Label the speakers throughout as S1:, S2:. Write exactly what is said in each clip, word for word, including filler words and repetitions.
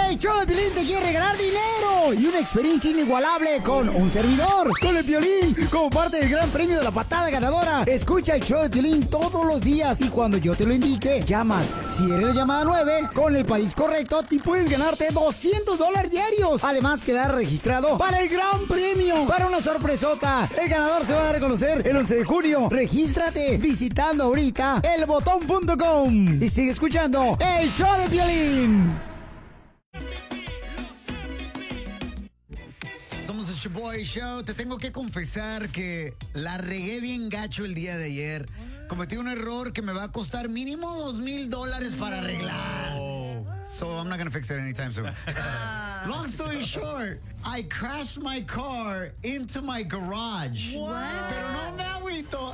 S1: El show de Piolín te quiere regalar dinero y una experiencia inigualable con un servidor, con el Piolín, como parte del gran premio de la patada ganadora. Escucha el show de Piolín todos los días y cuando yo te lo indique, llamas. Si eres la llamada nueve, con el país correcto, te puedes ganarte doscientos dólares diarios. Además, quedar registrado para el gran premio, para una sorpresota. El ganador se va a dar a conocer el once de junio. Regístrate visitando ahorita el botón punto com y sigue escuchando el show de Piolín. Somos el Shoboy Show. Te tengo que confesar que la regué bien gacho el día de ayer. Cometí un error que me va a costar mínimo dos mil dólares para arreglar. So I'm not gonna fix it anytime soon. Long story short, I crashed my car into my garage.
S2: What?
S1: Pero no me agüito.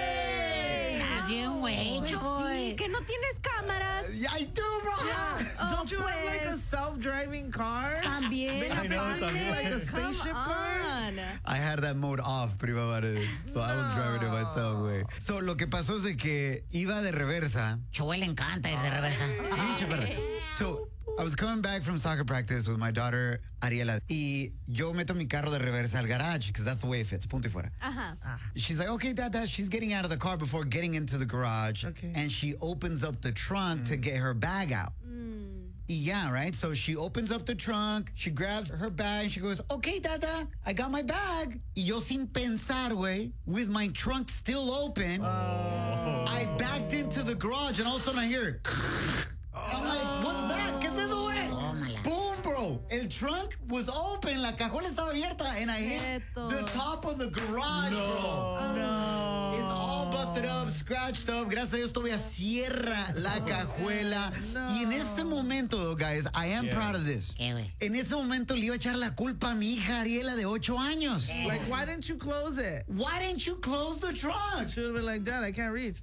S1: ¡Ey!
S2: Bien, güey, sí, que no tienes cámaras.
S1: Yeah, I do, bro.
S3: Yeah.
S2: Oh,
S3: Don't you
S2: pues.
S3: have like a self-driving car?
S2: También.
S3: Basically,
S2: Aparte,
S3: like a spaceship
S2: come
S3: car?
S2: on.
S1: I had that mode off, primavera. So I was driving it myself, güey. So lo que pasó es de que iba de reversa.
S4: Choel le encanta ir de reversa.
S1: Mucho, perra. So I was coming back from soccer practice with my daughter Ariela. Y yo meto mi carro de reversa al garage because that's the way it fits. Punto y fuera.
S2: Ajá.
S1: She's like, okay, dad, dad. She's getting out of the car before getting into the garage.
S3: Okay.
S1: And she opens up the trunk mm. to get her bag out.
S2: Mm.
S1: Yeah, right? So she opens up the trunk, she grabs her bag, and she goes, okay, dada, I got my bag. Y yo sin pensar, güey, with my trunk still open, oh. I backed into the garage, and all of a sudden I hear, oh. I'm like, what's that? ¿Qué es eso, güey?
S4: Tómala.
S1: Boom, bro. El trunk was open, la cajuela estaba abierta, and I hit
S2: Quietos.
S1: the top of the garage,
S3: No.
S1: bro.
S3: No.
S1: It's all busted up, scratched up. Gracias a Dios todavía cierra la cajuela.
S3: No.
S1: Y en ese momento, though, guys, I am
S3: Yeah.
S1: proud of this.
S4: ¿Qué, güey?
S1: En ese momento le iba a echar la culpa a mi hija Ariela de ocho años.
S3: Like, why didn't you close it?
S1: Why didn't you close the trunk?
S3: Should have been like, Dad, I can't reach.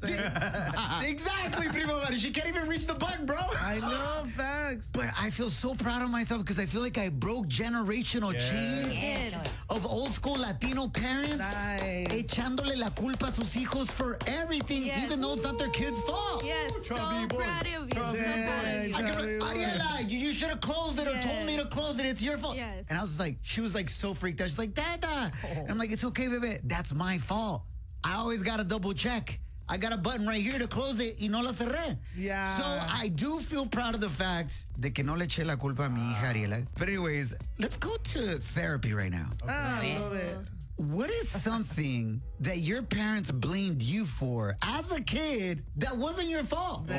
S1: Exactly, Primavera. She can't even reach the button, bro.
S3: I know, facts.
S1: But I feel so proud of myself because I feel like I broke generational chains
S2: Good.
S1: of old school Latino parents
S3: Nice.
S1: echándole la culpa a sus hijos for everything,
S2: Yes.
S1: even though it's not their kids' fault.
S2: Yes, so
S3: Chubby boy.
S2: proud of you. So
S3: Chubby
S2: proud of
S3: boy.
S2: you.
S1: I could
S3: Chubby
S1: be,
S3: boy.
S1: Ariela, you, you should have closed it or told me to
S2: Yes.
S1: close it. It's your fault.
S2: Yes.
S1: And I was like, she was like so freaked out. She's like, Dada. And I'm like, it's okay, baby. That's my fault. I always got to double check. I got a button right here to close it y no la cerré.
S3: Yeah.
S1: So I do feel proud of the fact de que no le eché la culpa a mi hija Ariela. But anyways, let's go to therapy right now.
S3: Ah, I love it.
S1: What is something that your parents blamed you for as a kid that wasn't your fault?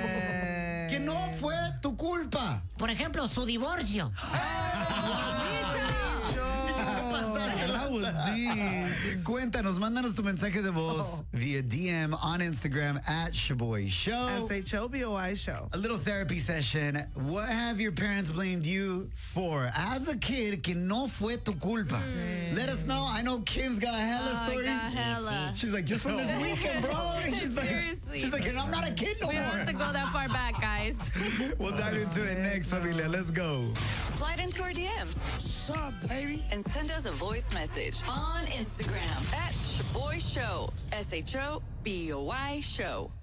S1: Que no fue tu culpa.
S4: Por ejemplo, su divorcio.
S3: That was deep.
S1: Cuéntanos, mándanos tu mensaje de voz via D M on Instagram at Shoboy Show.
S3: S H O B O I show.
S1: A little therapy session. What have your parents blamed you for as a kid que no fue tu culpa? Mm. Let us know. I know Kim's got hella
S2: Oh, I
S1: stories.
S2: got hella.
S1: She's like, just from this weekend, bro. And she's like,
S2: Seriously.
S1: she's like, I'm not a kid no
S2: We don't have to
S1: more.
S2: go that far back, guys.
S1: We'll dive into it next, familia. Let's go.
S5: Slide into our D Ms.
S3: What's up, baby?
S5: And send us a voice message on Instagram at Shoboy Show. S H O B O I Show.